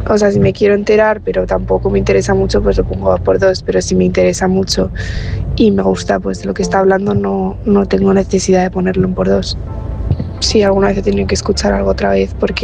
O sea, si me quiero enterar, pero tampoco me interesa mucho, pues lo pongo a por dos. Pero si me interesa mucho y me gusta pues de lo que está hablando, no tengo necesidad de ponerlo en por dos. Sí, alguna vez he tenido que escuchar algo otra vez porque